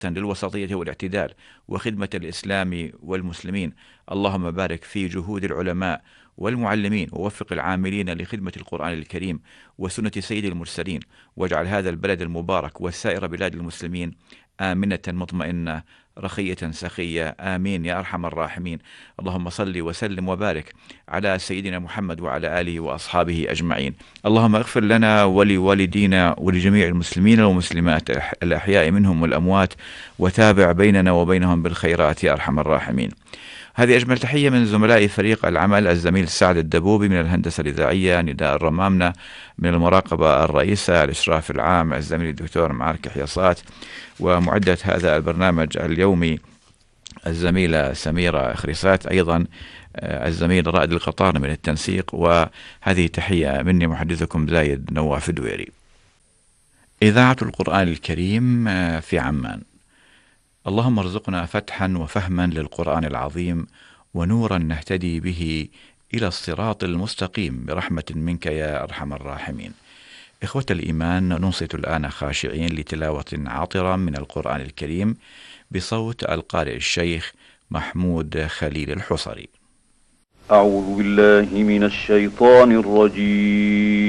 للوسطية والاعتدال وخدمة الإسلام والمسلمين. اللهم بارك في جهود العلماء والمعلمين، ووفق العاملين لخدمة القرآن الكريم وسنة سيد المرسلين، واجعل هذا البلد المبارك وسائر بلاد المسلمين آمنة مطمئنة رخية سخية، آمين يا أرحم الراحمين. اللهم صل وسلم وبارك على سيدنا محمد وعلى آله وأصحابه أجمعين. اللهم اغفر لنا ولوالدينا ولجميع المسلمين والمسلمات الأحياء منهم والأموات، وتابع بيننا وبينهم بالخيرات يا أرحم الراحمين. هذه أجمل تحية من زملاء فريق العمل: الزميل سعد الدبوبي من الهندسة الإذاعية، نداء الرمامنة من المراقبة الرئيسة، الإشراف العام الزميل الدكتور معارك حياصات، ومعدة هذا البرنامج اليومي الزميلة سميرة خريصات، أيضا الزميل رائد القطار من التنسيق. وهذه تحية مني محدثكم زايد نواف الدويري. إذاعة القرآن الكريم في عمان. اللهم ارزقنا فتحا وفهما للقرآن العظيم، ونورا نهتدي به إلى الصراط المستقيم برحمة منك يا أرحم الراحمين. إخوة الإيمان، ننصت الآن خاشعين لتلاوة عطرة من القرآن الكريم بصوت القارئ الشيخ محمود خليل الحصري. أعوذ بالله من الشيطان الرجيم.